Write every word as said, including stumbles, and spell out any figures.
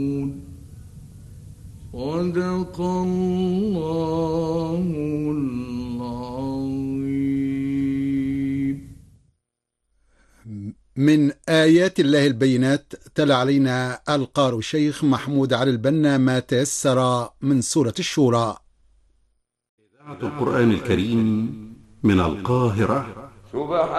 صدق الله العظيم. من آيات الله البينات تلا علينا القارئ الشيخ محمود علي البنا ما تيسر من سورة الشورى. إذاعة القرآن الكريم من القاهرة. سبحان